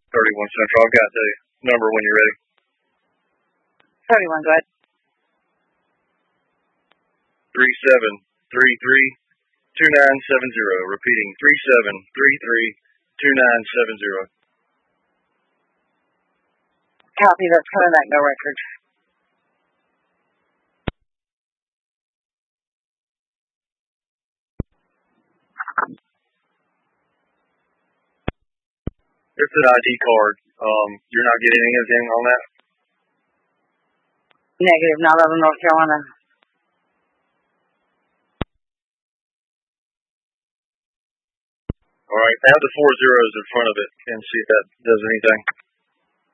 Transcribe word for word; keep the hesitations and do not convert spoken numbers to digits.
thirty-one Central. I've got the number when you're ready. thirty-one, go ahead. three seven three three two nine seven zero. Repeating, three seven three three two nine seven zero. Copy, that's coming back, no record. It's an I D card. Um, you're not getting anything on that? Negative, not out of North Carolina. All right, add the four zeros in front of it and see if that does anything.